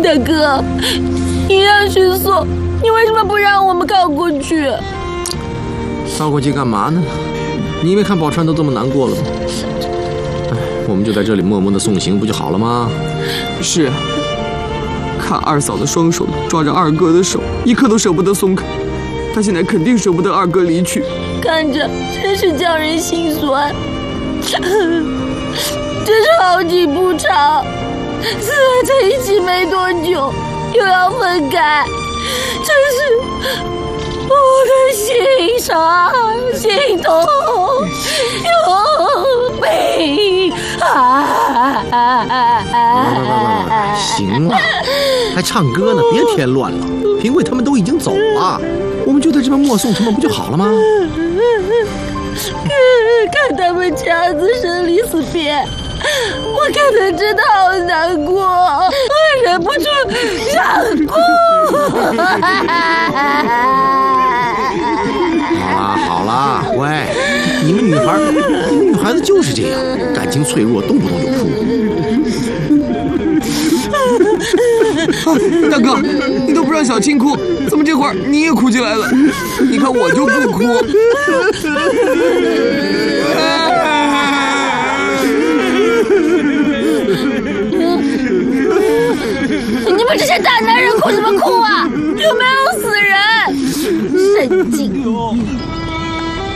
大哥，一样去送，你为什么不让我们靠过去？ 靠过去干嘛呢？你以为看宝钏都这么难过了吗？哎，我们就在这里默默的送行，不就好了吗？ 是啊，看二嫂的双手抓着二哥的手，一刻都舍不得松开。她现在肯定舍不得二哥离去， 看着真是叫人心酸。真是好景不长，此来才一起没多久，又要分开，真是我的心伤、心痛又悲哀。 行了，还唱歌呢，别添乱了。评委他们都已经走了，我们就在这边默诵什么不就好了吗？ 看他们这样子生离死别，我看得真的好难过，我忍不住想哭。 好啦，乖，你们女孩子就是这样，感情脆弱，动不动就哭。 大哥，你都不让小青哭，怎么这会儿你也哭起来了？你看我就不哭。